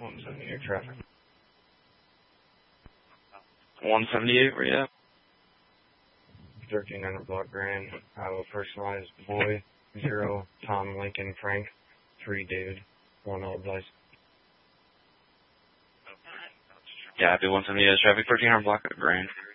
178 traffic. 178, where you at? 1300 block Grand. Iowa personalized boy. 0 Tom Lincoln Frank. 3 David. 1 old license. Yeah, I do 178 traffic, 1300 block Grand.